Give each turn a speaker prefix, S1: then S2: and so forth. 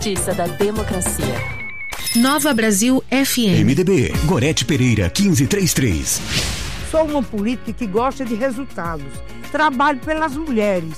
S1: Justiça da Democracia.
S2: Nova Brasil FM.
S3: MDB, Gorete Pereira, 1533.
S4: Sou uma política que gosta de resultados. Trabalho pelas mulheres.